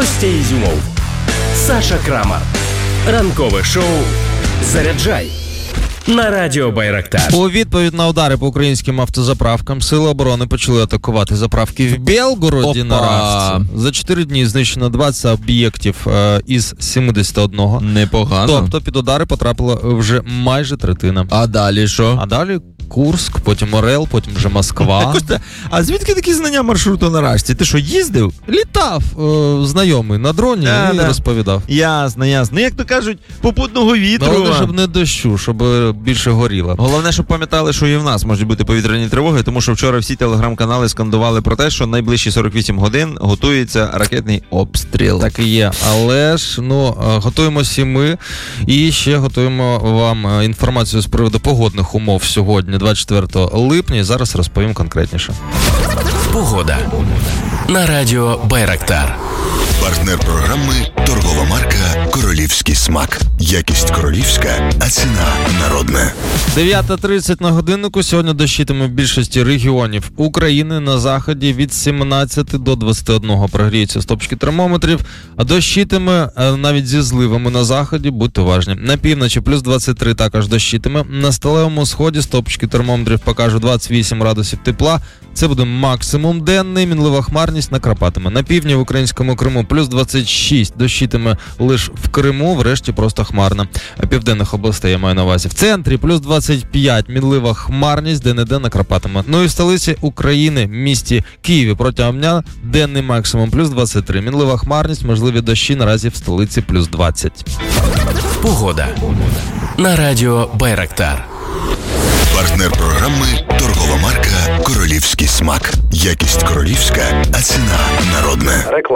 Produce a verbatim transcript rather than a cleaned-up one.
Костя Ізюмов, Саша Крамар. Ранкове шоу «Заряджай» на радіо Байрактар. У відповідь на удари по українським автозаправкам Сили оборони почали атакувати заправки в Білгороді на Равці. За чотири дні знищено двадцять об'єктів е, із сімдесят один. Непогано. Тобто під удари потрапила вже майже третина. А далі що? А далі Курск, потім Орел, потім вже Москва. Костя, а звідки такі знання маршруту на Рашці? Ти що, їздив? Літав е, знайомий на дроні Да, і да. розповідав. Ясно, ясно. Ну, як то кажуть, попутного вітру. Головне, щоб не дощу, щоб більше горіло. Головне, щоб пам'ятали, що і в нас можуть бути повітряні тривоги, тому що вчора всі телеграм-канали скандували про те, що найближчі сорок вісім годин готується ракетний обстріл. Так і є. Але ж, ну, готуємося і ми. І ще готуємо вам інформацію з приводу погодних умов сьогодні, двадцять четвертого липня. І зараз розповім конкретніше. Погода на радіо Байрактар. Партнер програми – торгова марка «Королівський смак». Якість королівська, а ціна народна. дев'ята тридцять на годиннику. Сьогодні дощитиме в більшості регіонів України. На заході від сімнадцяти до двадцяти одного прогріються стопчики термометрів. А дощитиме навіть зі зливами на заході. Будьте уважні. На півночі плюс двадцять три також дощитиме. На сталевому сході стопчики термометрів покажуть двадцять вісім градусів тепла. Це буде максимум денний. Мінлива хмарність накрапатиме. На півдні в українському Криму плюс двадцять шість. Дощитиме лише в Криму, врешті просто хмарно. Південних областей я маю на увазі. В центрі плюс двадцять п'ять. Мінлива хмарність, де-не-де накрапатиме. Ну і в столиці України, місті Києві протягом дня денний максимум плюс двадцять три. Мінлива хмарність, можливі дощі наразі в столиці плюс двадцять. Погода на радіо Байрактар. Партнер програми – торгова марка «Королівський смак». Якість королівська, а ціна народна. Реклама.